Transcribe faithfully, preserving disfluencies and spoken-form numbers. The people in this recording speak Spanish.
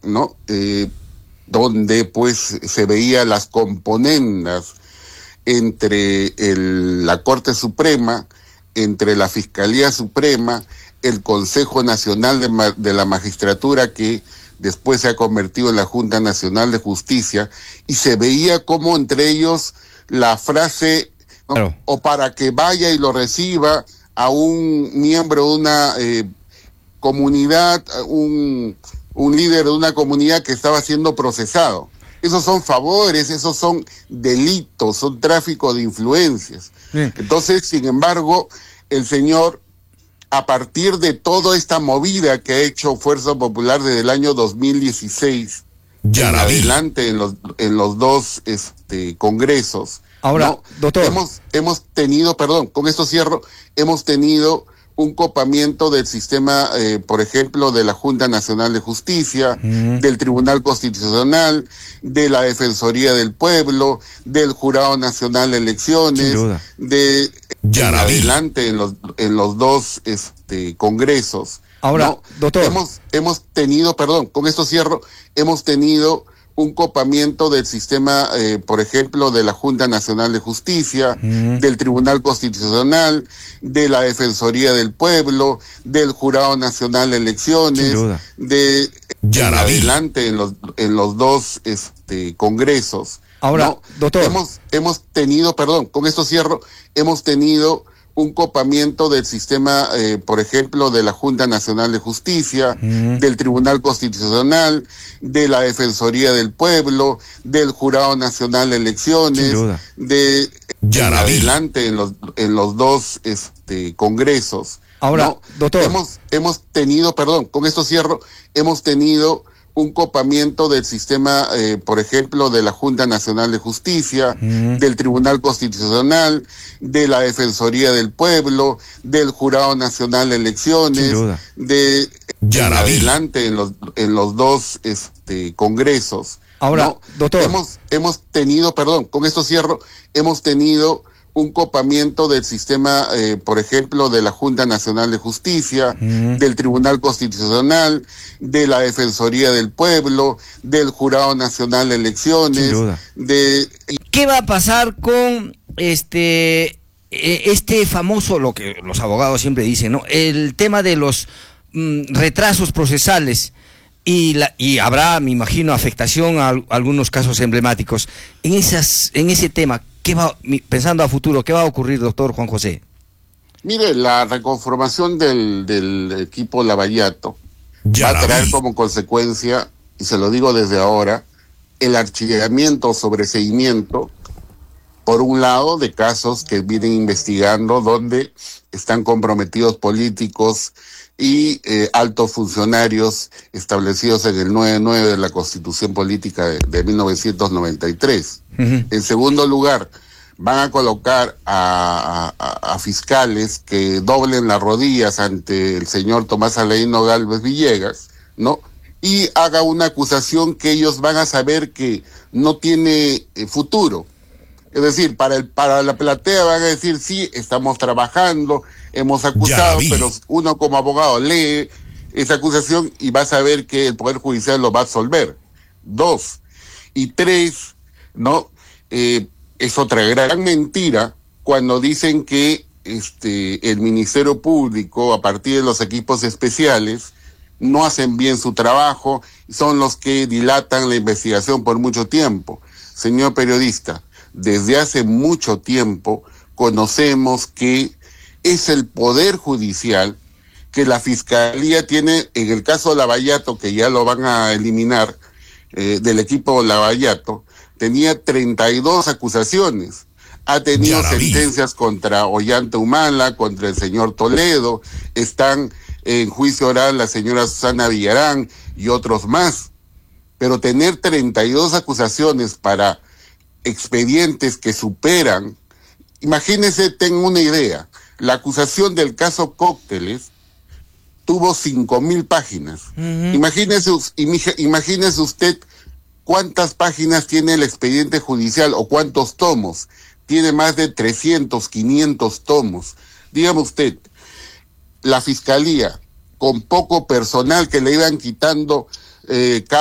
¿no? Eh, donde pues se veía las componendas entre el, la Corte Suprema, entre la Fiscalía Suprema, el Consejo Nacional de, Ma- de la Magistratura, que después se ha convertido en la Junta Nacional de Justicia, y se veía como entre ellos la frase, ¿no? Claro. O para que vaya y lo reciba a un miembro de una eh, comunidad, un, un líder de una comunidad que estaba siendo procesado. Esos son favores, esos son delitos, son tráfico de influencias. Bien. Entonces, sin embargo, el señor, a partir de toda esta movida que ha hecho Fuerza Popular desde el año dos mil dieciséis, Ya en la vi. adelante en los, en los dos este, congresos, Ahora, ¿no? doctor. Hemos, hemos tenido, perdón, con esto cierro, hemos tenido un copamiento del sistema, eh, por ejemplo, de la Junta Nacional de Justicia, Mm. del Tribunal Constitucional, de la Defensoría del Pueblo, del Jurado Nacional de Elecciones, Sin duda. de Ya en la vi. adelante en los, en los dos este, congresos. Ahora, ¿no? doctor. Hemos, hemos tenido, perdón, con esto cierro, hemos tenido un copamiento del sistema, eh, por ejemplo, de la Junta Nacional de Justicia, Mm. del Tribunal Constitucional, de la Defensoría del Pueblo, del Jurado Nacional de Elecciones, Sin duda. de Ya en la vi. adelante en los, en los dos este, congresos. Ahora, ¿no? doctor. Hemos, hemos tenido, perdón, con esto cierro, hemos tenido un copamiento del sistema, eh, por ejemplo, de la Junta Nacional de Justicia, Mm. del Tribunal Constitucional, de la Defensoría del Pueblo, del Jurado Nacional de Elecciones, Sin duda. de Ya en la vi. adelante en los, en los dos este, congresos. Ahora, ¿no? doctor. Hemos, hemos tenido, perdón, con esto cierro, hemos tenido un copamiento del sistema, eh, por ejemplo, de la Junta Nacional de Justicia, Mm. del Tribunal Constitucional, de la Defensoría del Pueblo, del Jurado Nacional de Elecciones, Sin duda. de Ya en la vi. adelante en los, en los dos este, congresos. Ahora, ¿no? doctor. Hemos, hemos tenido, perdón, con esto cierro, hemos tenido un copamiento del sistema, eh, por ejemplo, de la Junta Nacional de Justicia, Mm. del Tribunal Constitucional, de la Defensoría del Pueblo, del Jurado Nacional de Elecciones, Sin duda. de ¿Qué va a pasar con este eh, este famoso, lo que los abogados siempre dicen, ¿no? El tema de los mm, retrasos procesales y la y habrá, me imagino, afectación a, al- algunos casos emblemáticos. En esas en ese tema, ¿qué va mi- pensando a futuro, qué va a ocurrir, doctor Juan José? Mire, la reconformación del, del equipo Lavallato Ya va a la traer vi. como consecuencia, y se lo digo desde ahora, el archivamiento, sobreseimiento, por un lado, de casos que vienen investigando donde están comprometidos políticos y eh, altos funcionarios establecidos en el noventa y nueve de la Constitución Política de, de mil novecientos noventa y tres. Ujú. En segundo lugar, van a colocar a, a- a fiscales que doblen las rodillas ante el señor Tomás Aleino Gálvez Villegas, ¿no? Y haga una acusación que ellos van a saber que no tiene eh, futuro. Es decir, para el para la platea van a decir, sí, estamos trabajando, hemos acusado, vi. pero uno como abogado lee esa acusación y va a saber que el Poder Judicial lo va a absolver. Dos. Y tres, ¿no? Eh, es otra gran mentira cuando dicen que este el Ministerio Público, a partir de los equipos especiales, no hacen bien su trabajo, son los que dilatan la investigación por mucho tiempo. Señor periodista, desde hace mucho tiempo conocemos que es el Poder Judicial, que la Fiscalía tiene, en el caso Lavallato, que ya lo van a eliminar, eh, del equipo Lavallato, tenía treinta y dos acusaciones. Ha tenido Ya la vi. sentencias contra Ollanta Humala, contra el señor Toledo, están en juicio oral la señora Susana Villarán y otros más. Pero tener treinta y dos acusaciones para expedientes que superan, imagínense, tengo una idea, la acusación del caso Cócteles tuvo cinco mil páginas. Ujú. Imagínese, us- imija- imagínese usted cuántas páginas tiene el expediente judicial o cuántos tomos. Tiene más de trescientos, quinientos tomos. Dígame usted, la fiscalía, con poco personal que le iban quitando eh, cada